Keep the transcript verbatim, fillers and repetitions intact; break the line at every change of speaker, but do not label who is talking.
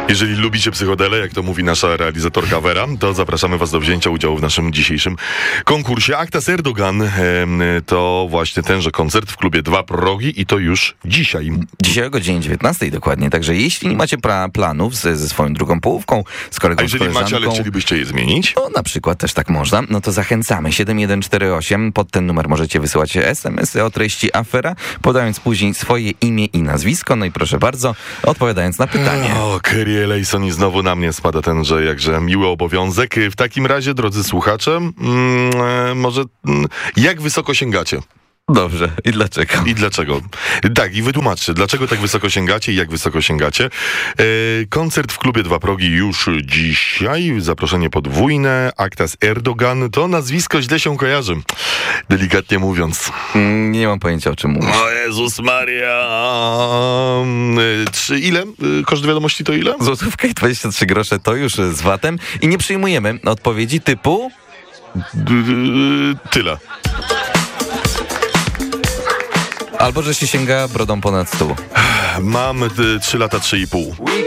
Jeżeli lubicie psychodele, jak to mówi nasza realizatorka Wera, to zapraszamy was do wzięcia udziału w naszym dzisiejszym konkursie. Aktas Erdogan e, to właśnie tenże koncert w klubie Dwa Progi i to już dzisiaj.
Dzisiaj o godzinie dziewiętnastej dokładnie, także jeśli nie macie pra- planów ze, ze swoją drugą połówką, z kolegą,
A jeżeli macie, ale chcielibyście je zmienić?
No na przykład też tak można, no to zachęcamy. siedem jeden cztery osiem, pod ten numer możecie wysyłać es em esy o treści afera, podając później swoje imię i nazwisko, no i proszę bardzo, odpowiadając na pytanie.
O, Kyrie Eleison i znowu na mnie spada tenże jakże miły obowiązek. W takim razie, drodzy słuchacze, mm, e, może mm, jak wysoko sięgacie?
Dobrze, i dlaczego?
I dlaczego? Tak, i wytłumaczcie, dlaczego tak wysoko sięgacie i jak wysoko sięgacie. E, koncert w klubie Dwa Progi już dzisiaj, zaproszenie podwójne, Aktas Erdogan, to nazwisko źle się kojarzy, delikatnie mówiąc.
Mm, nie mam pojęcia, o czym mówisz.
O Jezus Maria! E, Czy ile? E, Koszt wiadomości to ile?
Złotówka i dwadzieścia trzy grosze to już z vatem i nie przyjmujemy odpowiedzi typu...
D- tyle.
Albo, że się sięga brodą ponad stół.
Mam trzy lata, trzy i pół.